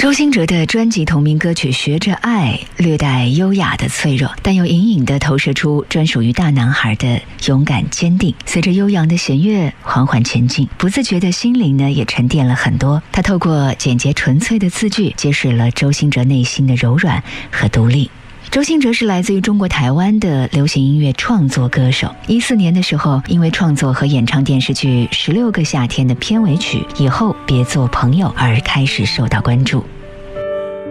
周兴哲的专辑同名歌曲《学着爱》略带优雅的脆弱，但又隐隐地投射出专属于大男孩的勇敢坚定。随着悠扬的弦乐缓缓前进，不自觉的心灵呢也沉淀了很多。他透过简洁纯粹的字句，揭示了周兴哲内心的柔软和独立。周兴哲是来自于中国台湾的流行音乐创作歌手。14年的时候，因为创作和演唱电视剧《16个夏天》的片尾曲《以后别做朋友》而开始受到关注。